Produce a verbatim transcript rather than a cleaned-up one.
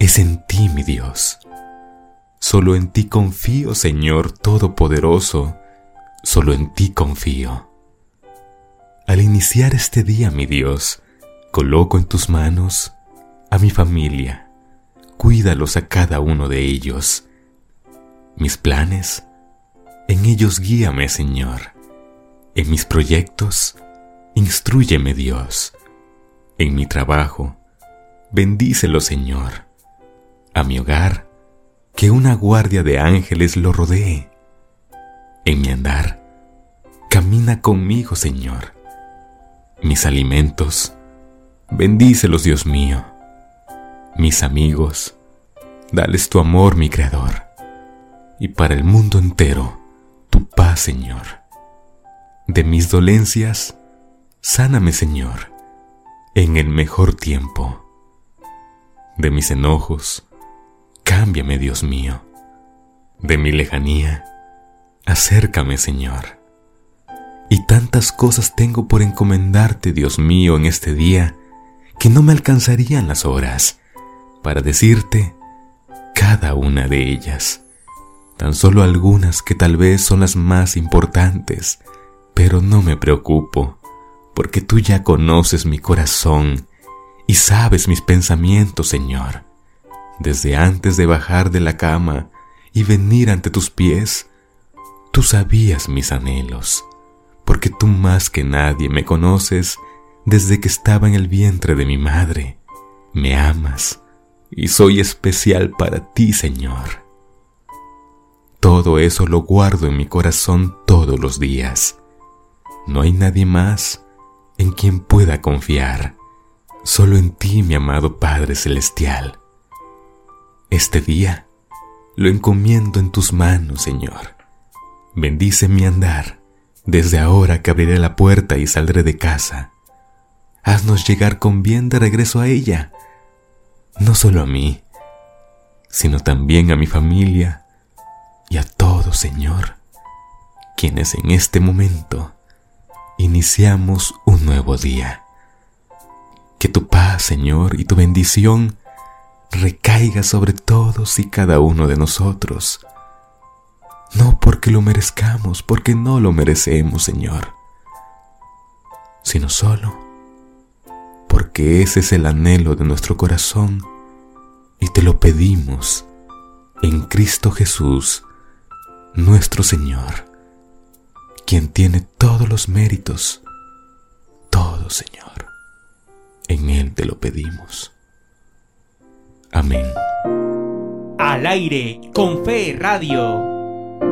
es en ti, mi Dios. Solo en ti confío, Señor Todopoderoso, solo en ti confío. Al iniciar este día, mi Dios, coloco en tus manos a mi familia. Cuídalos a cada uno de ellos. Mis planes, en ellos guíame, Señor. En mis proyectos, instrúyeme, Dios. En mi trabajo, bendícelo, Señor. A mi hogar, que una guardia de ángeles lo rodee. En mi andar, camina conmigo, Señor. Mis alimentos, bendícelos, Dios mío. Mis amigos, dales tu amor, mi Creador. Y para el mundo entero, tu paz, Señor. De mis dolencias, sáname, Señor, en el mejor tiempo. De mis enojos, cámbiame, Dios mío. De mi lejanía, acércame, Señor. Y tantas cosas tengo por encomendarte, Dios mío, en este día, que no me alcanzarían las horas para decirte cada una de ellas. Tan solo algunas que tal vez son las más importantes, pero no me preocupo, porque tú ya conoces mi corazón y sabes mis pensamientos, Señor. Desde antes de bajar de la cama y venir ante tus pies, tú sabías mis anhelos, porque tú más que nadie me conoces desde que estaba en el vientre de mi madre. Me amas y soy especial para ti, Señor. Todo eso lo guardo en mi corazón todos los días. No hay nadie más en quien pueda confiar, solo en ti, mi amado Padre Celestial. Este día lo encomiendo en tus manos, Señor. Bendice mi andar desde ahora que abriré la puerta y saldré de casa. Haznos llegar con bien de regreso a ella, no solo a mí, sino también a mi familia y a todos, Señor, quienes en este momento iniciamos un nuevo día. Que tu paz, Señor, y tu bendición recaiga sobre todos y cada uno de nosotros. No porque lo merezcamos, porque no lo merecemos, Señor, sino solo porque ese es el anhelo de nuestro corazón y te lo pedimos en Cristo Jesús, nuestro Señor, quien tiene todos los méritos, todo, Señor. En Él te lo pedimos. Amén. Al aire con Fe Radio.